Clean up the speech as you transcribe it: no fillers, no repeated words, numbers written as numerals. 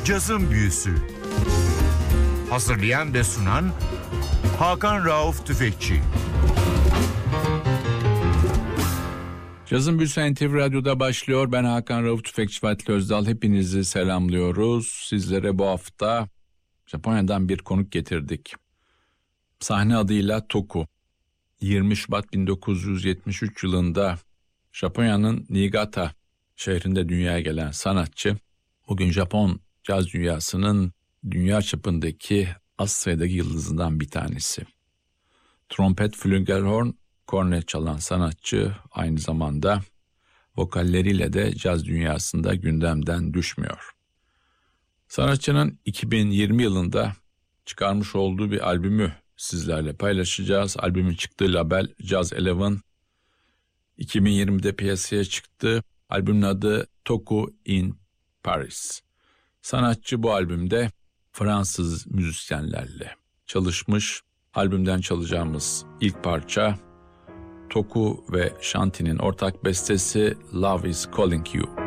Cazın Büyüsü. Hazırlayan ve sunan Hakan Rauf Tüfekçi. Cazın Büyüsü NTV Radyo'da başlıyor. Ben Hakan Rauf Tüfekçi Fatih Özdal. Hepinizi selamlıyoruz. Sizlere bu hafta Japonya'dan bir konuk getirdik. Sahne adıyla Toku. 20 Şubat 1973 yılında Japonya'nın Niigata şehrinde dünyaya gelen sanatçı, bugün Japon caz dünyasının dünya çapındaki az sayıdaki yıldızından bir tanesi. Trompet, flügelhorn, kornet çalan sanatçı aynı zamanda vokalleriyle de caz dünyasında gündemden düşmüyor. Sanatçının 2020 yılında çıkarmış olduğu bir albümü sizlerle paylaşacağız. Albümün çıktığı label Jazz 11. 2020'de piyasaya çıktı. Albümün adı Toku in Paris. Sanatçı bu albümde Fransız müzisyenlerle çalışmış. Albümden çalacağımız ilk parça Toku ve Shanti'nin ortak bestesi Love is Calling You.